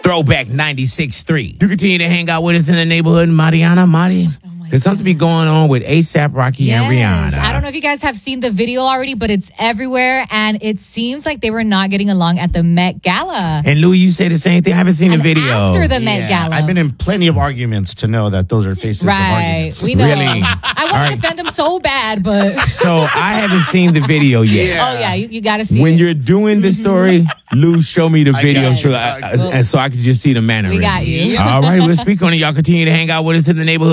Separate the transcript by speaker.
Speaker 1: Throwback 96.3. You continue to hang out with us in the neighborhood, Mariana, Mari. There's something be going on with ASAP Rocky and Rihanna.
Speaker 2: I don't know if you guys have seen the video already, but it's everywhere, and it seems like they were not getting along at the Met Gala.
Speaker 1: And Louis, you say the same thing. I haven't seen the video.
Speaker 2: After the Met Gala.
Speaker 3: I've been in plenty of arguments to know that those are faces of arguments.
Speaker 2: We know.
Speaker 1: Really?
Speaker 2: I want to defend them so bad, but...
Speaker 1: So I haven't seen the video yet.
Speaker 2: Oh, yeah, you got to see
Speaker 1: When
Speaker 2: it.
Speaker 1: you're doing the story, Lou, show me the video
Speaker 3: got you.
Speaker 1: and so I can just see the mannerisms.
Speaker 2: We got you.
Speaker 1: All right, let's speak on it. Y'all continue to hang out with us in the neighborhood.